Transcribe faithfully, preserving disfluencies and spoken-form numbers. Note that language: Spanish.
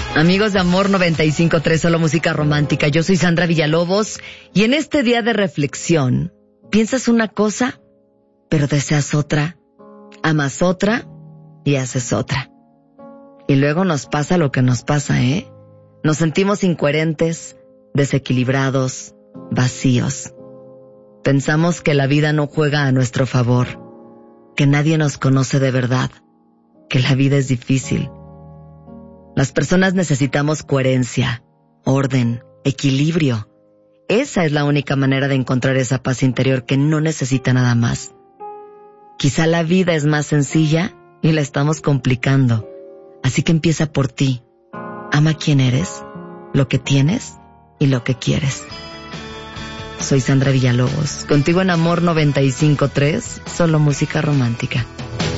Amigos de Amor noventa y cinco punto tres, solo música romántica. Yo soy Sandra Villalobos y en este día de reflexión, piensas una cosa, pero deseas otra, amas otra y haces otra. Y luego nos pasa lo que nos pasa, ¿eh? Nos sentimos incoherentes, desequilibrados, vacíos. Pensamos que la vida no juega a nuestro favor, que nadie nos conoce de verdad, que la vida es difícil. Las personas necesitamos coherencia, orden, equilibrio. Esa es la única manera de encontrar esa paz interior que no necesita nada más. Quizá la vida es más sencilla y la estamos complicando. Así que empieza por ti. Ama quién eres, lo que tienes y lo que quieres. Soy Sandra Villalobos, contigo en Amor noventa y cinco punto tres, solo música romántica.